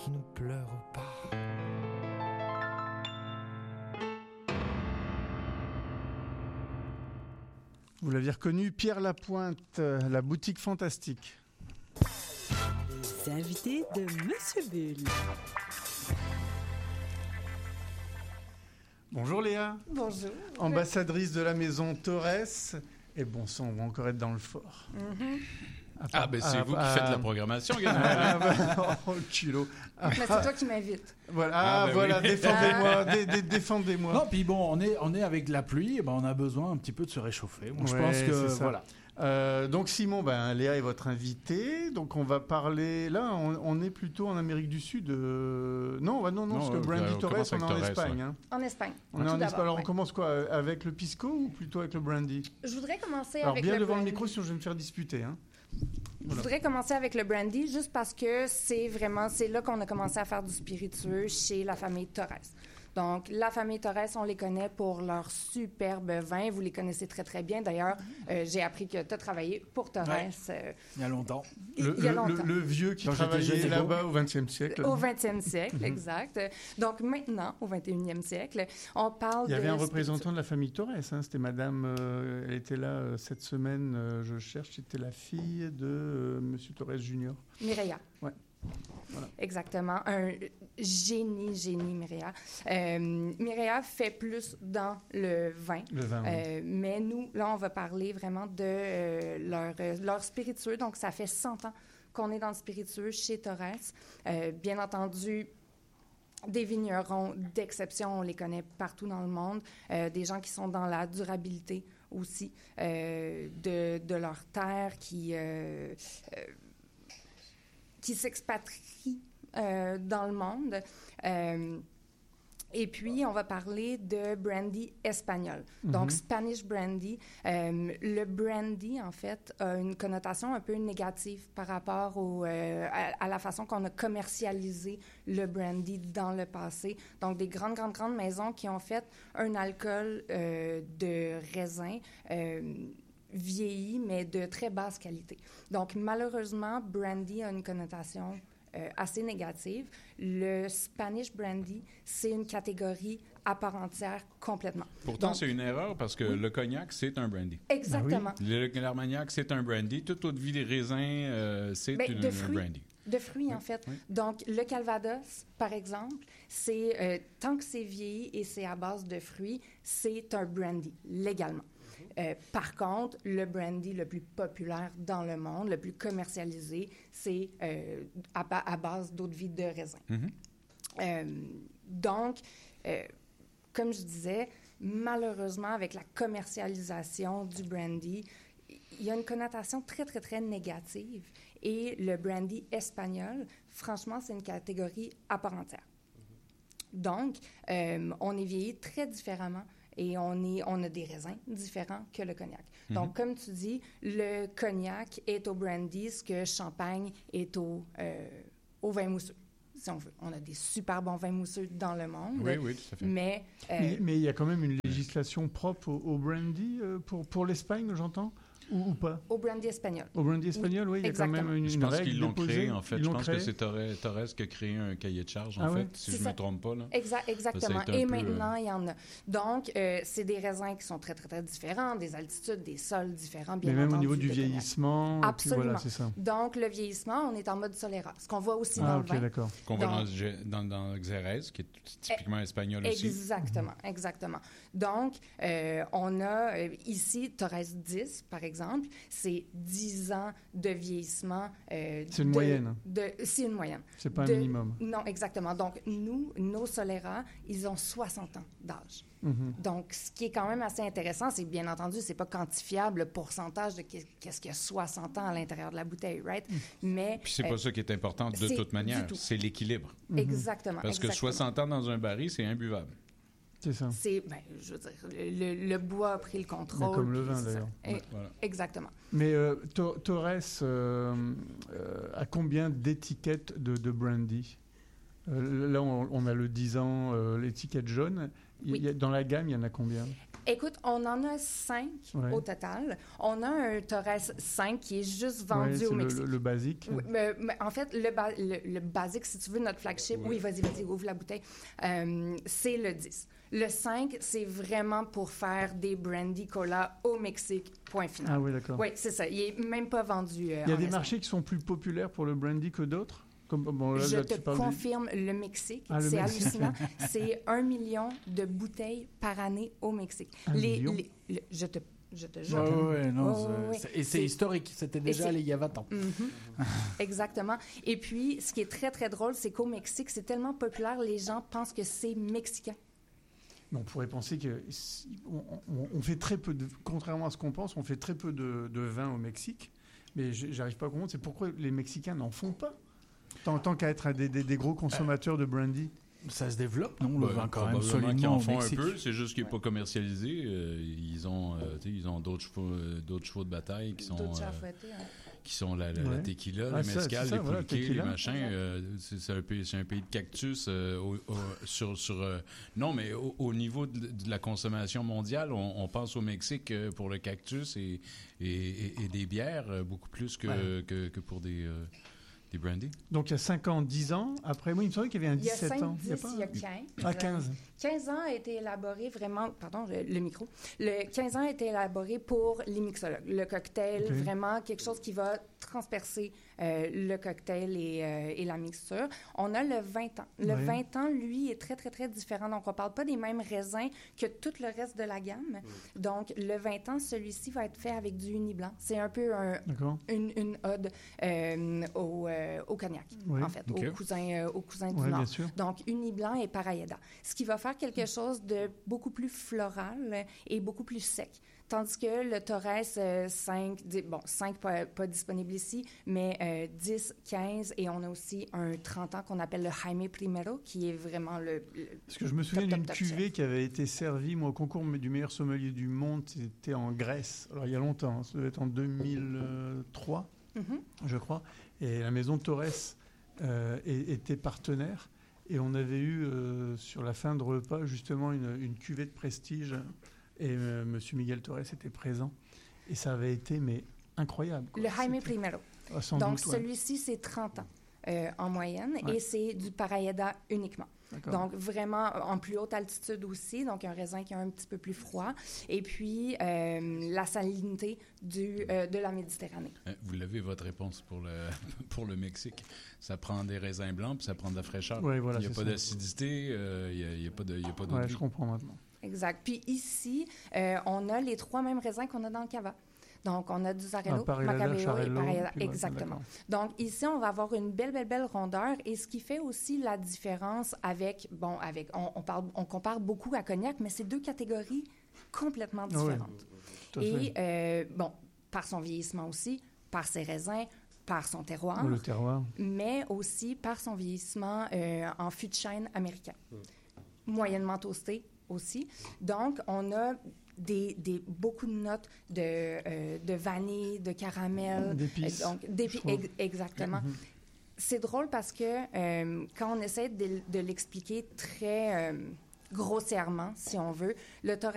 qui ne pleure pas. Vous l'aviez reconnu, Pierre Lapointe, la boutique fantastique. Les invités de Monsieur Bull. Bonjour Léa. Bonjour. Ambassadrice de la maison Torres. Et bon sang, on va encore être dans le fort. C'est vous qui faites la programmation, Gabriel. Oh, le culot. Mais c'est toi qui m'invites. Voilà, voilà, oui. Défendez-moi, défendez-moi. Non, puis bon, on est avec la pluie, on a besoin un petit peu de se réchauffer. Moi, je pense que voilà. Donc Simon, Léa est votre invitée. Donc on va parler. Là, on est plutôt en Amérique du Sud. Non, parce que Brandy Torres, on est en Espagne. Hein. En Espagne. On est en Espagne. Alors on commence quoi, avec le pisco ou plutôt avec le brandy? Je voudrais commencer Alors, avec bien le devant brandy. le micro, sinon je vais me faire disputer. Hein. Je voudrais commencer avec le brandy, juste parce que c'est là qu'on a commencé à faire du spiritueux chez la famille Torres. Donc, la famille Torres, on les connaît pour leurs superbes vins. Vous les connaissez très, très bien. D'ailleurs, j'ai appris que tu as travaillé pour Torres. Ouais. Il y a longtemps. Le vieux qui travaillait là-bas au XXe siècle. Au XXe siècle, exact. Donc, maintenant, au XXIe siècle, on parle de... Il y avait un représentant de la famille Torres. Hein, c'était madame... elle était là cette semaine, je cherche. C'était la fille de monsieur Torres Junior. Mireya. Ouais. Voilà. Exactement. Un génie, Mireya. Mireya fait plus dans le vin. Le vin, oui. Mais nous, là, on va parler vraiment de leur spiritueux. Donc, ça fait 100 ans qu'on est dans le spiritueux chez Torres. Bien entendu, des vignerons d'exception, on les connaît partout dans le monde. Des gens qui sont dans la durabilité aussi de leur terre, qui s'expatrient dans le monde. Et puis, on va parler de brandy espagnol. Donc, Spanish brandy. Le brandy, en fait, a une connotation un peu négative par rapport à la façon qu'on a commercialisé le brandy dans le passé. Donc, des grandes maisons qui ont fait un alcool de raisin vieilli, mais de très basse qualité. Donc, malheureusement, brandy a une connotation assez négative. Le Spanish brandy, c'est une catégorie à part entière complètement. Pourtant, c'est une erreur parce que le cognac, c'est un brandy. Exactement. L'armagnac, c'est un brandy. Toute autre vie des raisins, c'est un brandy. De fruits, en fait. Oui. Donc, le Calvados, par exemple, c'est tant que c'est vieilli et c'est à base de fruits, c'est un brandy, légalement. Par contre, le brandy le plus populaire dans le monde, le plus commercialisé, c'est à base d'eau de vie de raisin. Donc, comme je disais, malheureusement, avec la commercialisation du brandy, il y a une connotation très, très, très négative. Et le brandy espagnol, franchement, c'est une catégorie à part entière. Donc, on est vieilli très différemment. Et on a des raisins différents que le cognac. Donc, comme tu dis, le cognac est au brandy ce que champagne est au vin mousseux, si on veut. On a des super bons vins mousseux dans le monde. Oui, tout à fait. Mais il y a quand même une législation propre au brandy pour l'Espagne, j'entends, ou pas? Au brandy espagnol. Au brandy espagnol, oui, il y a Exactement. quand même une Je pense règle qu'ils l'ont déposée. créé, en fait. Je pense que c'est Torres qui a créé un cahier de charge, en fait, si je ne me trompe pas. Là. Exactement. Et maintenant, il y en a. Donc, c'est des raisins qui sont très, très, très différents, des altitudes, des sols différents, bien entendu. Mais même au niveau du vieillissement. Absolument. Voilà, c'est ça. Donc, le vieillissement, on est en mode Solera, ce qu'on voit aussi dans le vin. D'accord. Qu'on voit dans Xérès, qui est typiquement espagnol aussi. Exactement. Donc, on a ici Torres 10, par exemple, c'est 10 ans de vieillissement. C'est une moyenne. C'est une moyenne. C'est pas un minimum. Non, exactement. Donc, nos Solera, ils ont 60 ans d'âge. Donc, ce qui est quand même assez intéressant, c'est bien entendu, c'est pas quantifiable le pourcentage de qu'est-ce qu'il y a 60 ans à l'intérieur de la bouteille, right? Mais... Puis c'est pas ça qui est important de toute manière, c'est l'équilibre. Exactement. Parce que 60 ans dans un baril, c'est imbuvable. C'est ça. Je veux dire, le bois a pris le contrôle. Mais comme le vin, d'ailleurs. Voilà. Exactement. Mais Torres a combien d'étiquettes de brandy? Là, on a le 10 ans, l'étiquette jaune. Oui. Dans la gamme, il y en a combien? Écoute, on en a 5 au total. On a un Torres 5 qui est juste vendu au Mexique. Le basique. Oui, mais en fait, le basique, si tu veux, notre flagship, oui, vas-y, ouvre la bouteille, c'est le 10. Le 5, c'est vraiment pour faire des brandy cola au Mexique, point final. Ah oui, d'accord. Oui, c'est ça. Il n'est même pas vendu Il y a des marchés qui sont plus populaires pour le brandy que d'autres? Je te confirme, le Mexique, c'est hallucinant. C'est 1 million de bouteilles par année au Mexique. Je te jure. Et c'est historique, c'était déjà il y a 20 ans. Exactement. Et puis, ce qui est très, très drôle, c'est qu'au Mexique, c'est tellement populaire, les gens pensent que c'est mexicain. On pourrait penser qu'on fait très peu, contrairement à ce qu'on pense, on fait très peu de vin au Mexique, mais j'arrive pas à comprendre, c'est pourquoi les Mexicains n'en font pas, tant qu'à être des gros consommateurs de brandy. Ça se développe, non? Le vin quand même solidement qu'ils en font au Mexique. Un peu, c'est juste qu'il n'est pas commercialisé. Ils ont d'autres chevaux de bataille qui sont... qui sont la tequila, le mezcal, les pulques, les machins. C'est un pays de cactus. Non, mais au niveau de la consommation mondiale, on pense au Mexique pour le cactus et des bières, beaucoup plus que pour des brandy. Donc, il y a 5 ans, 10 ans. Après, moi, il me semblait qu'il y avait un 17 ans. Il y a 15. Ah, 15. 15 ans a été élaboré vraiment... Pardon, le micro. Le 15 ans a été élaboré pour les mixologues. Le cocktail, vraiment quelque chose qui va transpercer le cocktail et la mixture. On a le 20 ans. Le 20 ans, lui, est très, très, très différent. Donc, on ne parle pas des mêmes raisins que tout le reste de la gamme. Donc, le 20 ans, celui-ci va être fait avec du uni blanc. C'est un peu une ode au cognac, en fait, au cousin du Nord. Donc, uni blanc et parayeda. Ce qui va faire quelque chose de beaucoup plus floral et beaucoup plus sec. Tandis que le Torres 5, 5 pas disponible ici, mais 10, 15, et on a aussi un 30 ans qu'on appelle le Jaime Primero, qui est vraiment le Parce que je me souviens d'une cuvée qui avait été servie, moi, au concours du meilleur sommelier du monde, c'était en Grèce. Alors, il y a longtemps, ça devait être en 2003, je crois. Et la maison Torres était partenaire. Et on avait eu, sur la fin de repas, justement, une cuvée de prestige. Et M. Miguel Torres était présent. Et ça avait été, mais incroyable. Le Jaime Primero. Donc, celui-ci, c'est 30 ans en moyenne. Et c'est du parayeda uniquement. Donc, vraiment, en plus haute altitude aussi. Donc, un raisin qui est un petit peu plus froid. Et puis, la salinité de la Méditerranée. Vous l'avez, votre réponse pour le Mexique. Ça prend des raisins blancs, puis ça prend de la fraîcheur. Oui, voilà, il n'y a pas d'acidité, il n'y a pas d'eau. Oui, je comprends maintenant. Exact. Puis ici, on a les 3 mêmes raisins qu'on a dans le cava. Donc, on a du Zarello, Macabeo et Parayeda. Exactement. Donc, ici, on va avoir une belle rondeur. Et ce qui fait aussi la différence on compare beaucoup à Cognac, mais c'est 2 catégories complètement différentes. Par son vieillissement aussi, par ses raisins, par son terroir, mais aussi par son vieillissement en fût de chêne américain. Moyennement toasté aussi. Donc, on a beaucoup de notes de vanille, de caramel. D'épices. Exactement. C'est drôle parce que quand on essaie de l'expliquer très grossièrement, si on veut, le Torres